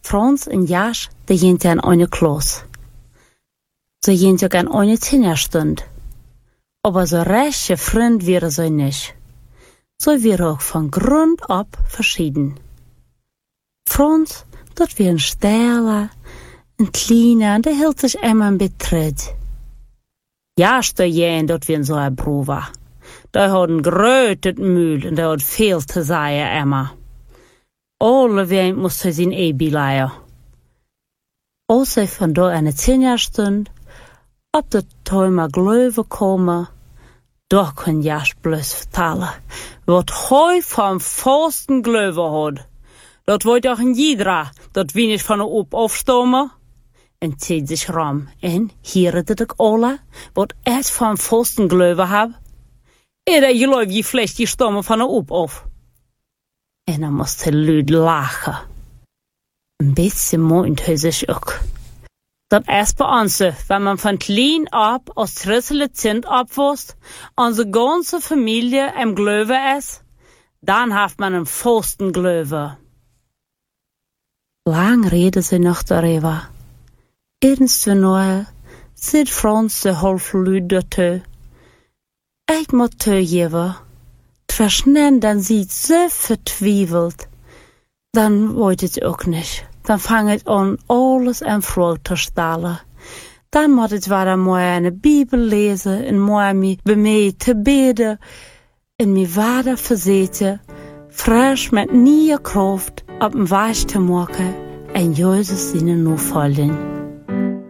Frans en Jas, de jent aan eine Klos. So jent ook aan eine Tinnerstund. Aber so rechte Freund wäre so nicht. So wäre auch von Grund ab verschieden. Frans, dat wäre ein Stähler, ein Kleiner, der hielt sich immer ein Betritt. Jas, der jent, dat wäre so ein Bruder. Der hat ein grötet Mühl und der hat viel zu sagen immer. Alle ween moest hij zijn ebileier. Als hij van daar een 10-jaarstund op de Thema Glöwe komen, daar kon Jas bloos vertellen wat hij van vasten Glöwe had. Dat wordt ook een jeder, dat wie niet van op afstommen. En zet zich ram en hier het ik alle wat het van vasten Glöwe heb. En dat geloof je vlees die stommen van op af. En dan moest hij luid lachen. Een beetje meint hij zich ook. Dat is bij ons, wenn man van klein ab als trissele Kind abwust, onze ganze Familie im Glöwe is, dan heeft man een vasten Glöwe. Lang reden ze nog darüber. Eens te nooit zit Frans de half luid daartoe. Ik moet toegeven. Verschnellen, dann sieht so vertwiebelt, dann wollt es auch nicht. Dann fangt an, alles an Freude zu stellen. Dann muss es wieder mal eine Bibel lesen, und mal mich bemühen zu beten, und mich weiter versetzen, frisch mit neuer Kraft auf den Weg zu machen, und Jesus ihnen nur folgen.